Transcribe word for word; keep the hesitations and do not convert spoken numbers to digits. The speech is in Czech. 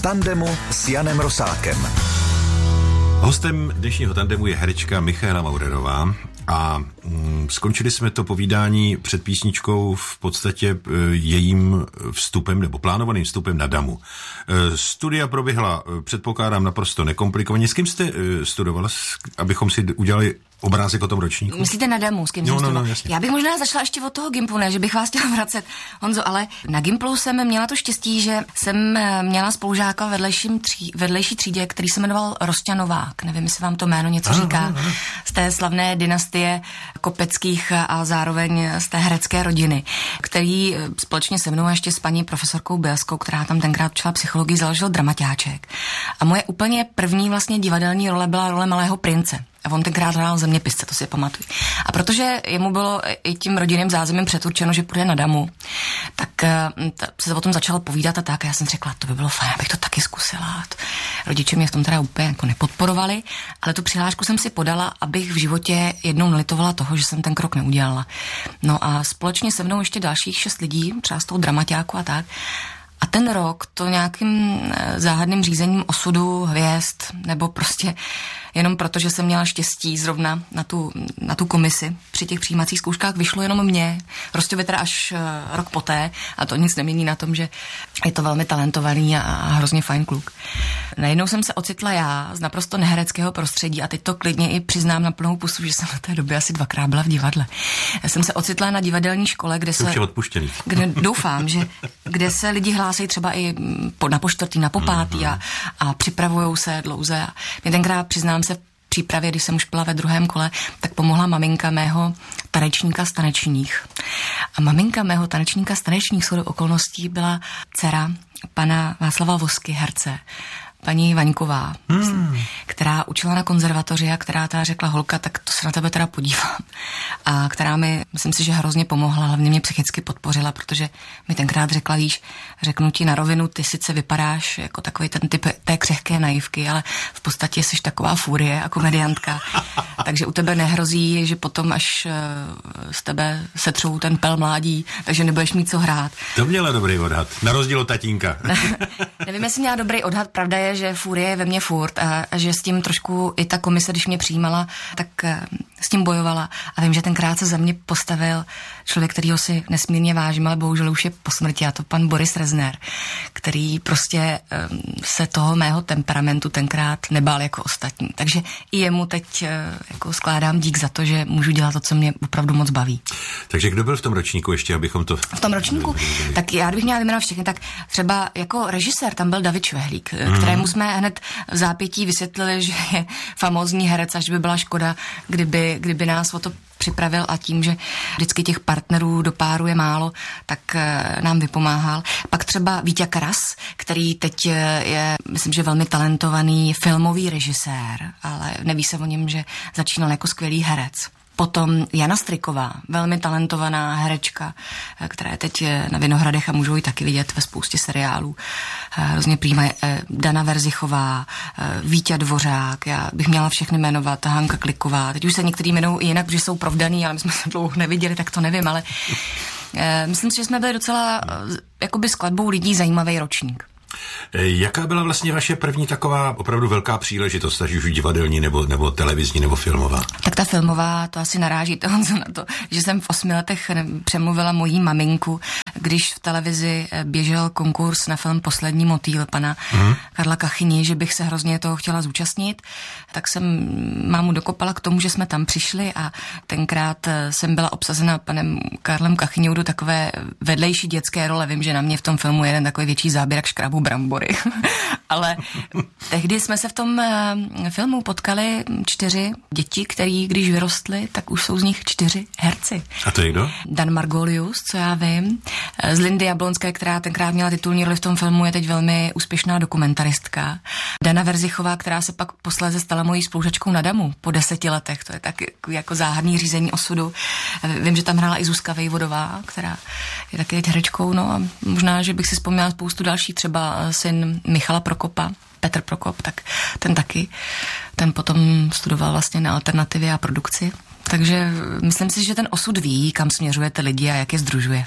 tandemu s Janem Rosákem. Hostem dnešního tandemu je herečka Michaela Maurerová a mm, skončili jsme to povídání před písničkou v podstatě e, jejím vstupem nebo plánovaným vstupem na Damu. E, studia proběhla, e, předpokládám, naprosto nekomplikovaně. S kým jste e, studovala, abychom si udělali obrázek o tom ročníku? Myslíte na Damu, s kým no, jsem no, no, no, Já bych možná začala ještě od toho Gimplu, ne, že bych vás chtěla vracet, Honzo, ale na Gimplu jsem měla to štěstí, že jsem měla spolužáka vedlejším tří, vedlejší třídě, který se jmenoval Rosťanovák. Nevím, jestli vám to jméno něco ano, říká. Ano, ano. Z té slavné dynastie Kopeckých a zároveň z té herecké rodiny, který společně se mnou a ještě s paní profesorkou Bielskou, která tam tenkrát učila psychologii, založil dramaťáček. A moje úplně první vlastně divadelní role byla role Malého prince. A on tenkrát hrál zeměpisce, to si pamatuju. A protože jemu bylo i tím rodinným zázemím předurčeno, že půjde na Damu, tak ta, se o tom začalo povídat a tak. A já jsem řekla, to by bylo fajn, abych to taky zkusila. Rodiče mě v tom teda úplně jako nepodporovali, ale tu přihlášku jsem si podala, abych v životě jednou nelitovala toho, že jsem ten krok neudělala. No a společně se mnou ještě dalších šest lidí, třeba z toho dramaťáku a tak. A ten rok to nějakým záhadným řízením osudu, hvězd, nebo prostě jenom proto, že jsem měla štěstí zrovna na tu, na tu komisi při těch přijímacích zkouškách, vyšlo jenom mě. Prostě teda až rok poté a to nic nemění na tom, že je to velmi talentovaný a hrozně fajn kluk. Najednou jsem se ocitla já z naprosto nehereckého prostředí a teď to klidně i přiznám na plnou pusu, že jsem na té době asi dvakrát byla v divadle. Já jsem se ocitla na divadelní škole, kde se... Už je odpuštěný. Kde, doufám, že kde se lidi hlásí třeba i na poštvrtý, na popátý mm-hmm. a, a připravujou se dlouze. A mě tenkrát přiznám se v přípravě, když jsem už byla ve druhém kole, tak pomohla maminka mého tanečníka z tanečních. A maminka mého tanečníka z tanečních shodou okolností byla dcera pana Václava Vosky, herce, paní Vaňková, hmm. která učila na konzervatoři a která teda řekla, holka, tak to se na tebe teda podívám. A která mi, myslím si, že hrozně pomohla, hlavně mě psychicky podpořila, protože mi tenkrát řekla, víš, řeknu ti na rovinu, ty sice vypadáš jako takový ten typ té křehké naivky, ale v podstatě jsi taková fúrie a komediantka. Takže u tebe nehrozí, že potom až z tebe setřou ten pel mládí, takže nebudeš mít co hrát. To měla dobrý odhad, na rozdíl od tatínka. Nevím, jestli měla dobrý odhad, pravda je, že fúrie je ve mně furt a, a že s tím trošku i ta komise, když mě přijímala, tak s tím bojovala. A vím, že tenkrát se za mě postavil člověk, kterýho si nesmírně vážím, ale bohužel už je po smrti, a to pan Boris Rezner, který prostě um, se toho mého temperamentu tenkrát nebál jako ostatní. Takže i jemu teď uh, jako skládám dík za to, že můžu dělat to, co mě opravdu moc baví. Takže kdo byl v tom ročníku ještě, abychom to... V tom ročníku? Tak já bych měla vyjmenovat všechny, tak třeba jako režisér tam byl David Švehlík, hmm. kterému jsme hned v zápětí vysvětlili, že je famózní herec, až by byla škoda, kdyby, kdyby nás o to připravil, a tím, že vždycky těch partnerů do páru je málo, tak nám vypomáhal. Pak třeba Víťa Karas, který teď je, myslím, že velmi talentovaný filmový režisér, ale neví se o něm, že začínal jako skvělý herec. Potom Jana Striková, velmi talentovaná herečka, která je teď na Vinohradech a můžou ji taky vidět ve spoustě seriálů. Hrozně prýma Dana Verzichová, Víťa Dvořák, já bych měla všechny jmenovat, Hanka Kliková. Teď už se některý jmenují i jinak, protože jsou provdaný, ale my jsme se dlouho neviděli, tak to nevím, ale myslím si, že jsme byli docela jakoby skladbou lidí zajímavý ročník. Jaká byla vlastně vaše první taková opravdu velká příležitost, ať už divadelní nebo, nebo televizní nebo filmová? Tak ta filmová, to asi narážíte, Honzo, na to, že jsem v osmi letech přemluvila mojí maminku, když v televizi běžel konkurs na film Poslední motýl pana hmm. Karla Kachyni, že bych se hrozně toho chtěla zúčastnit, tak jsem mámu dokopala k tomu, že jsme tam přišli a tenkrát jsem byla obsazena panem Karlem Kachyňou do takové vedlejší dětské role. Vím, že na mě v tom filmu je jeden takový větší záběr jak škrabu brambory. Ale tehdy jsme se v tom filmu potkali čtyři děti, který když vyrostly, tak už jsou z nich čtyři herci. A to je kdo? Dan Margolius, co já vím. Z Lindy Jablonské, která tenkrát měla titulní roli v tom filmu, je teď velmi úspěšná dokumentaristka. Dana Verzichová, která se pak posléze stala mojí spolužačkou na Damu po deseti letech. To je tak jako záhadný řízení osudu. Vím, že tam hrála i Zuzka Vejvodová, která je taky teď herečkou. No a možná, že bych si vzpomněla spoustu dalších, třeba syn Michala Prokopa, Petr Prokop, tak ten taky. Ten potom studoval vlastně na alternativě a produkci. Takže myslím si, že ten osud ví, kam směřujete lidi a jak je sdružuje.